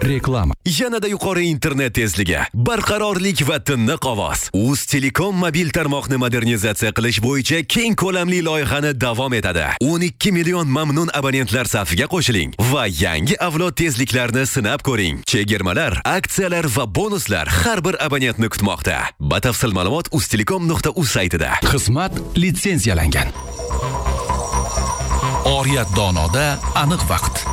Reklama. Yanada yuqori internet tezligi, barqarorlik va tiniq ovoz. Uz Telekom mobil tarmoqni modernizatsiya qilish bo'yicha keng ko'lamli loyihani davom etadi. 12 million mamnun abonentlar safiga qo'shiling va yangi avlod tezliklarni sinab ko'ring. Chegirmalar, aksiyalar va bonuslar har bir abonentni kutmoqda. Batafsil ma'lumot uztelekom.uz saytida. Xizmat litsenziyalangan. Oriyat donoda aniq vaqt.